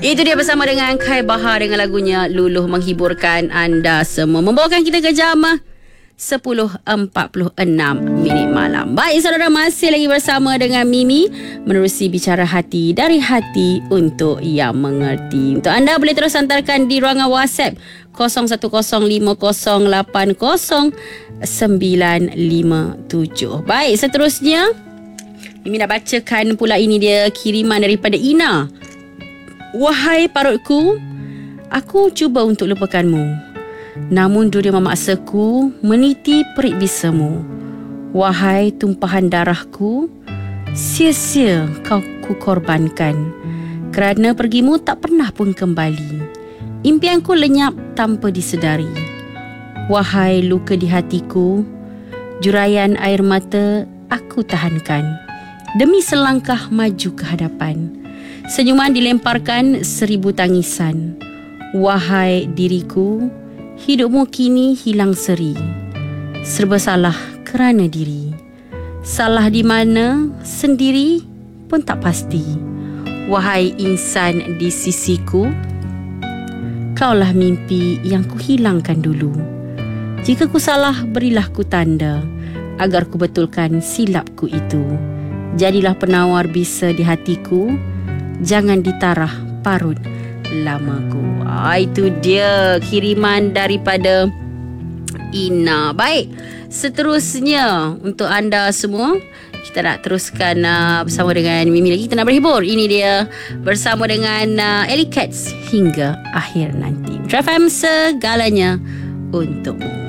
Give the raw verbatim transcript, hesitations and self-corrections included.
Itu dia bersama dengan Kai Bahar dengan lagunya Luluh menghiburkan anda semua. Membawakan kita ke jam sepuluh empat puluh enam minit malam. Baik saudara, masih lagi bersama dengan Mimi menerusi bicara hati, dari hati untuk yang mengerti. Untuk anda boleh terus hantarkan di ruangan WhatsApp kosong satu kosong lima kosong lapan kosong sembilan lima tujuh. Baik, seterusnya Mimi nak bacakan pula, ini dia kiriman daripada Ina. Wahai parutku, aku cuba untuk lupakanmu, namun dunia memaksaku meniti perik bisamu. Wahai tumpahan darahku, sia-sia kau ku korbankan. Kerana pergimu tak pernah pun kembali, impianku lenyap tanpa disedari. Wahai luka di hatiku, juraian air mata aku tahankan demi selangkah maju ke hadapan. Senyuman dilemparkan seribu tangisan. Wahai diriku, hidupmu kini hilang seri. Serba salah kerana diri. Salah di mana sendiri pun tak pasti. Wahai insan di sisiku, kaulah mimpi yang ku hilangkan dulu. Jika ku salah, berilah ku tanda agar ku betulkan silapku itu. Jadilah penawar bisa di hatiku, jangan ditarah parut lamaku. Ah, itu dia kiriman daripada Ina. Baik, seterusnya untuk anda semua, kita nak teruskan uh, bersama dengan Mimi lagi. Kita nak berhibur. Ini dia bersama dengan uh, Ellie Cats hingga akhir nanti. True F M, segalanya untukmu.